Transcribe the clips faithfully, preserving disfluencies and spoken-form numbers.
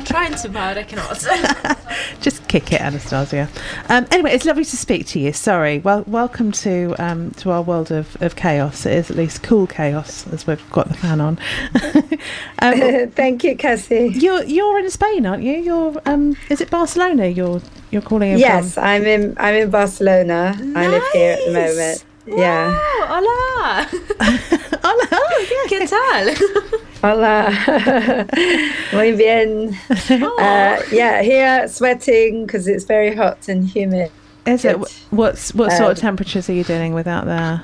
I'm trying to, but I cannot. Just kick it, Anastasia. Um, anyway, it's lovely to speak to you. Sorry. Well, welcome to um, to our world of, of chaos. It is at least cool chaos, as we've got the fan on. um, Thank you, Cassie. You're you're in Spain, aren't you? You're um, is it Barcelona? You're you're calling in Yes, from? I'm in I'm in Barcelona. Nice. I live here at the moment. Wow, yeah. Hola. Hola. Oh, yeah. ¿Qué tal? Hola. Muy bien. Uh, yeah, here sweating because it's very hot and humid. Is it? What's what sort um, of temperatures are you dealing with out there?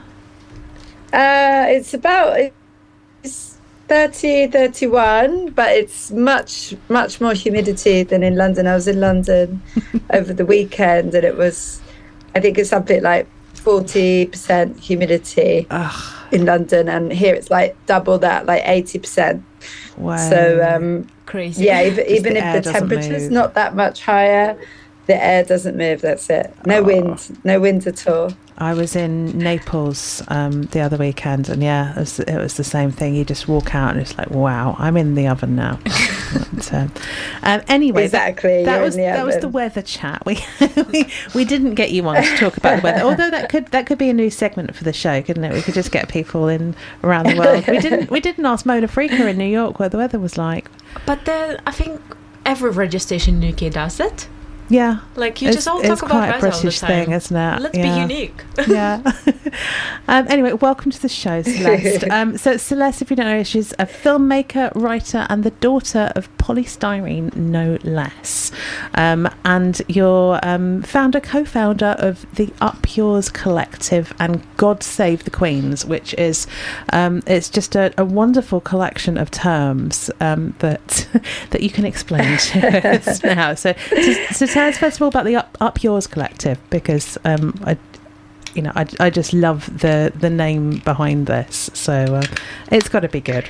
Uh, it's about it's thirty, thirty-one, but it's much much more humidity than in London. I was in London over the weekend, and it was, I think it's something like forty percent humidity Ugh. in London, and here it's like double that, like eighty percent. Wow. So um Crazy. yeah, even, even the if the temperature's move. not that much higher, the air doesn't move. That's it. No Oh. wind, no wind at all. I was in Naples um, the other weekend, and yeah, it was, it was the same thing. You just walk out, and it's like, wow, I'm in the oven now. But, um, um, anyway, Exactly, that, that you're was in the that was oven. the weather chat. We, we we didn't get you on to talk about the weather, although that could that could be a new segment for the show, couldn't it? We could just get people in around the world. We didn't we didn't ask Mona Freaker in New York what the weather was like. But then I think every radio station in the U K does that. Yeah, Like you it's, just all it's talk quite about a weather all the British time. thing, isn't it? Let's Yeah. be unique. Yeah. um, anyway, welcome to the show, Celeste. Um, so Celeste, if you don't know, she's a filmmaker, writer, and the daughter of polystyrene, no less. Um, and you're um, founder, co-founder of the Up Yours Collective and God Save the Queens, which is um, it's just a, a wonderful collection of terms um, that that you can explain to us now. So, so, so tell us first of all about the Up, Up Yours Collective, because um, I, you know, I, I just love the the name behind this. So uh, it's got to be good.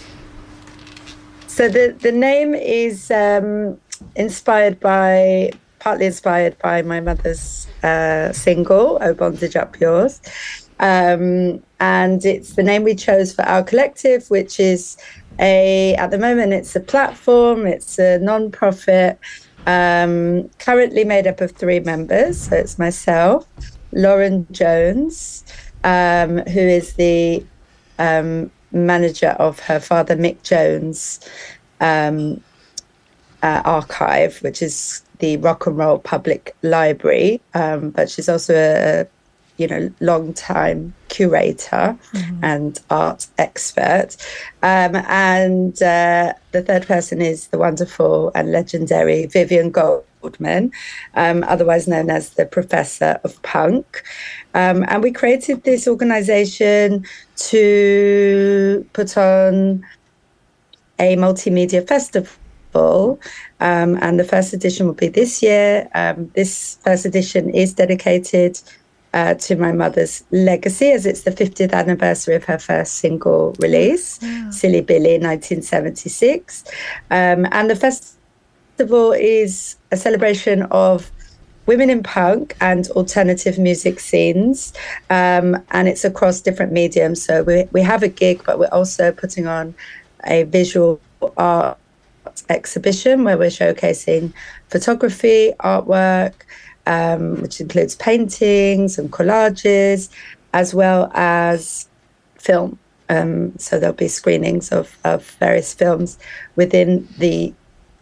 So the the name is um, inspired by, partly inspired by my mother's uh, single, "Oh Bondage Up Yours," um, and it's the name we chose for our collective, which is a at the moment it's a platform, it's a non-profit. Um, currently made up of three members. So it's myself, Lauren Jones, um, who is the um, manager of her father, Mick Jones, um, uh, archive, which is the Rock and Roll Public Library. Um, but she's also a, you know, long-time curator mm-hmm. and art expert. Um, and uh, the third person is the wonderful and legendary Vivian Goldman, um, otherwise known as the Professor of Punk. Um, and we created this organization to put on a multimedia festival. Um, and the first edition will be this year. Um, this first edition is dedicated Uh, to my mother's legacy, as it's the fiftieth anniversary of her first single release, wow. Silly Billy, nineteen seventy-six. Um, and the festival is a celebration of women in punk and alternative music scenes. Um, and it's across different mediums. So we, we have a gig, but we're also putting on a visual art exhibition where we're showcasing photography, artwork, Um, which includes paintings and collages, as well as film. Um, so there'll be screenings of, of various films within the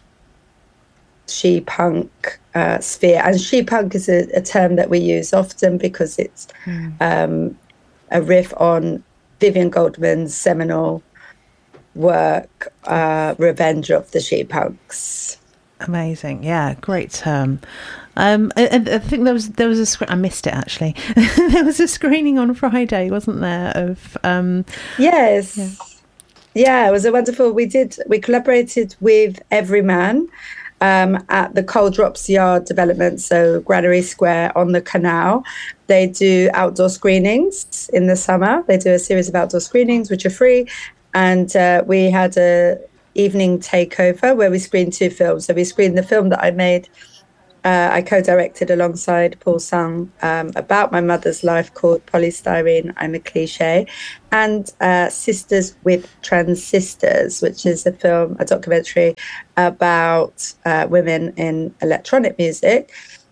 she-punk uh, sphere. And she-punk is a, a term that we use often because it's mm. um, a riff on Vivian Goldman's seminal work, uh, Revenge of the She-Punks. Amazing, yeah, great term. Um, I, I think there was there was a sc- I missed it actually. There was a screening on Friday, wasn't there? Of um, yes, yeah. yeah, it was a wonderful. We did we collaborated with Everyman um, at the Coal Drops Yard development, so Granary Square on the canal. They do outdoor screenings in the summer. They do a series of outdoor screenings which are free, and uh, we had a evening takeover where we screened two films. So we screened the film that I made uh, I co-directed alongside Paul Sung um, about my mother's life called Polystyrene, I'm a Cliche, and uh, Sisters with Transistors, which is a film, a documentary about uh, women in electronic music.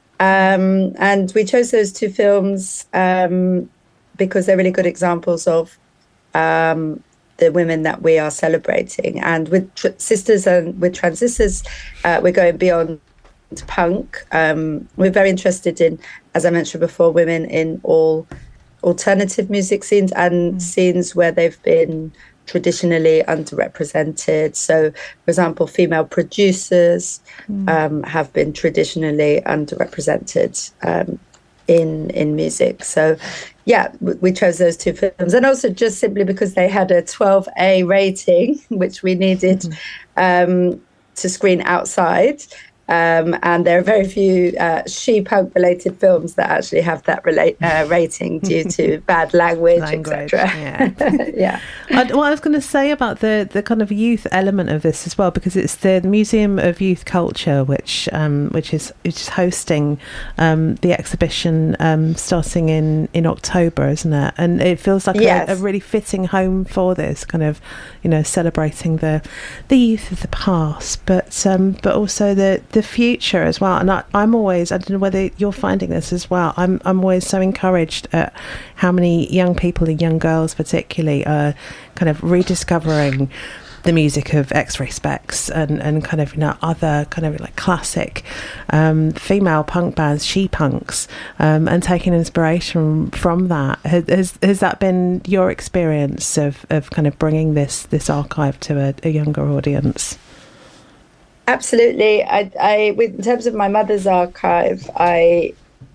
Um, and we chose those two films um, because they're really good examples of um, the women that we are celebrating. And with tr- Sisters and with Transistors, uh, we're going beyond punk. Um, we're very interested in, as I mentioned before, women in all alternative music scenes and mm. scenes where they've been traditionally underrepresented. So, for example, female producers mm. um, have been traditionally underrepresented um, in in music. So, yeah, we chose those two films, and also just simply because they had a twelve A rating, which we needed mm. um, to screen outside. Um, and there are very few uh, she-punk related films that actually have that relate, uh, rating due to bad language, language et cetera. Yeah. yeah. I, well, I was going to say about the, the kind of youth element of this as well, because it's the Museum of Youth Culture, which um, which is which is hosting um, the exhibition um, starting in, in October, isn't it? And it feels like yes. a, a really fitting home for this kind of, you know, celebrating the the youth of the past, but um, but also the the future as well. And I, I'm always, I don't know whether you're finding this as well, I'm I'm always so encouraged at how many young people and young girls particularly are kind of rediscovering the music of X-Ray Spex and, and kind of, you know, other kind of like classic um, female punk bands, she-punks, um, and taking inspiration from that. Has, has has that been your experience of, of kind of bringing this this archive to a, a younger audience? Absolutely. I, I, in terms of my mother's archive, I,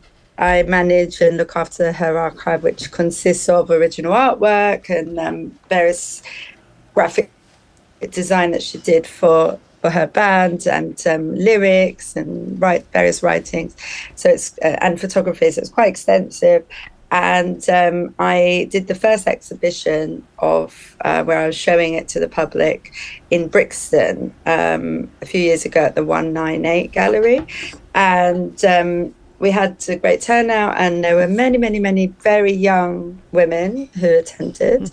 I manage and look after her archive, which consists of original artwork and um, various graphic design that she did for, for her band, and um, lyrics and write various writings. So it's uh, and photography. So it's quite extensive. And um, I did the first exhibition of uh, where I was showing it to the public in Brixton um, a few years ago at the one ninety-eight Gallery. And um, we had a great turnout, and there were many, many, many very young women who attended.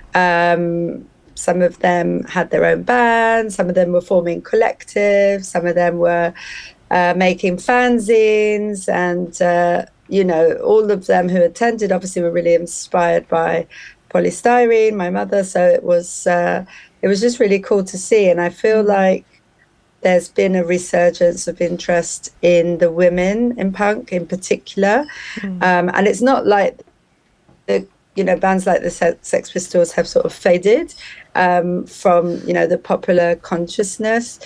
Um, some of them had their own bands, some of them were forming collectives, some of them were uh, making fanzines, and uh, you know, all of them who attended obviously were really inspired by Polystyrene, my mother. So it was uh, it was just really cool to see. And I feel like there's been a resurgence of interest in the women in punk in particular. Mm. Um, and it's not like the, you know, bands like the Sex Pistols have sort of faded um, from, you know, the popular consciousness.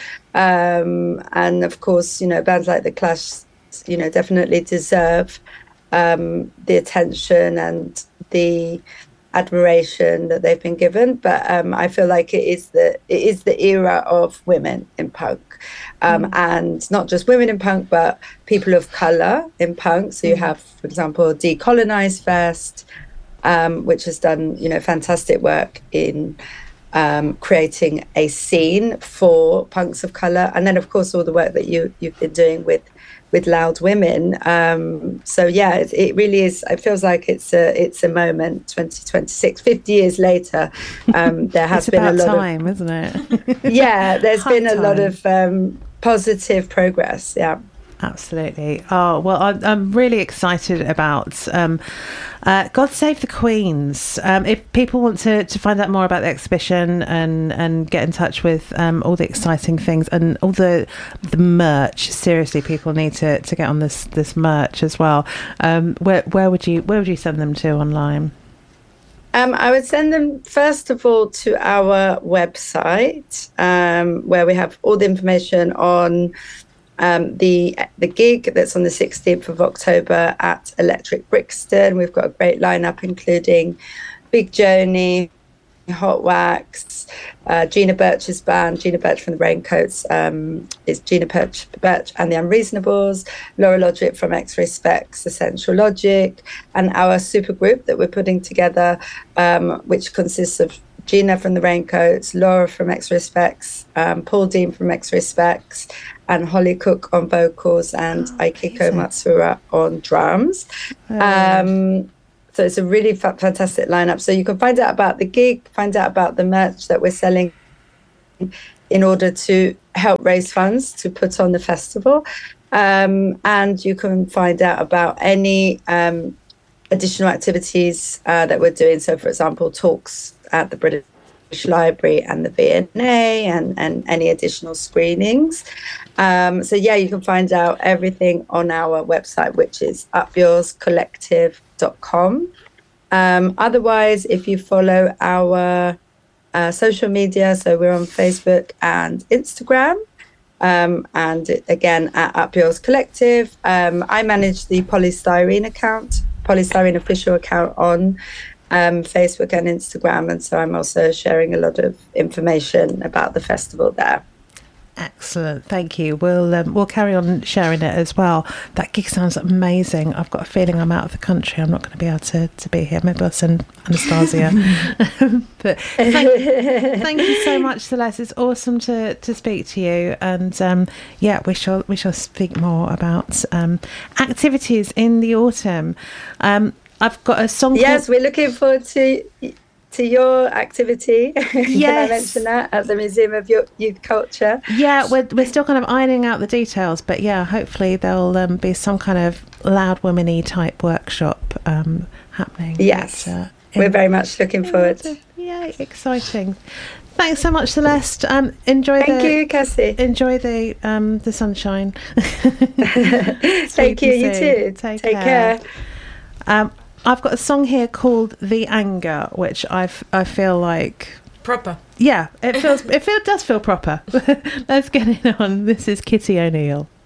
Um, and of course, you know, bands like The Clash, you know, definitely deserve um, the attention and the admiration that they've been given. But um, I feel like it is the it is the era of women in punk, um, mm. and not just women in punk, but people of color in punk. So you have, for example, Decolonize Fest, um, which has done, you know, fantastic work in um, creating a scene for punks of color, and then of course all the work that you you've been doing with. with Loud Women. Um, so yeah, it, it really is, it feels like it's a it's a moment, twenty twenty-six, fifty years later. Um, there has it's been about a lot time, of, isn't it? yeah, there's High been a time. lot of um, positive progress, yeah. Absolutely. Oh, well, I'm, I'm really excited about um, uh, God Save the Queens. Um, if people want to, to find out more about the exhibition and, and get in touch with um, all the exciting things and all the the merch, seriously, people need to, to get on this this merch as well. Um, where where would you where would you send them to online? Um, I would send them, first of all, to our website, um, where we have all the information on Um, the the gig that's on the sixteenth of October at Electric Brixton. We've got a great lineup, including Big Joni, Hot Wax, uh, Gina Birch's band, Gina Birch from the Raincoats, um, is Gina Birch, Birch and the Unreasonables, Laura Logic from X-Ray Spex, Essential Logic, and our super group that we're putting together, um, which consists of Gina from the Raincoats, Laura from X-Ray Specs, um, Paul Dean from X-Ray Specs, and Holly Cook on vocals, and oh, Aikiko Matsura on drums. Oh. Um, so it's a really fa- fantastic lineup. So you can find out about the gig, find out about the merch that we're selling in order to help raise funds to put on the festival. Um, and you can find out about any um, additional activities uh, that we're doing. So, for example, talks at the British Library and the V and A, and, and any additional screenings. Um, so, yeah, you can find out everything on our website, which is up yours collective dot com. Um, otherwise, if you follow our uh, social media, so we're on Facebook and Instagram, um, and it, again, at Up Yours Collective. Um, I manage the Polystyrene account, Polystyrene official account on um, Facebook and Instagram, and so I'm also sharing a lot of information about the festival there. Excellent, thank you. We'll um, we'll carry on sharing it as well. That gig sounds amazing. I've got a feeling I'm out of the country. I'm not going to be able to, to be here. Maybe I'll send Anastasia. But thank, thank you so much, Celeste. It's awesome to, to speak to you. And um, yeah, we shall we shall speak more about um, activities in the autumn. Um, I've got a song. Yes, called... we're looking forward to. to your activity. Yes. Can I mention that at the Museum of Youth Culture? Yeah, we're we're still kind of ironing out the details, but yeah, hopefully there'll um, be some kind of loud women-y type workshop um, happening. Yes, at, uh, we're very much looking forward. Yeah, exciting. Thanks so much, Celeste. Um, enjoy. Thank the, you, Cassie. Enjoy the um, the sunshine. Thank you. You too. Take, Take care. care. Um, I've got a song here called "The Anger," which I, f- I feel like proper. Yeah, it feels it feel, does feel proper. Let's get it on. This is Kitty O'Neill.